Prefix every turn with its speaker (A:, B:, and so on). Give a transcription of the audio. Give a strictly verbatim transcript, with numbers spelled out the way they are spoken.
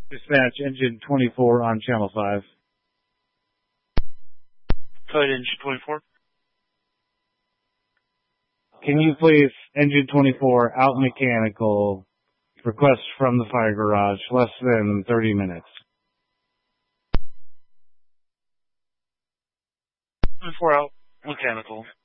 A: Dispatch engine twenty-four on channel five.
B: Code engine twenty-four.
A: Can you please, engine twenty-four, out mechanical, request from the fire garage, less than thirty minutes.
B: twenty-four out, mechanical.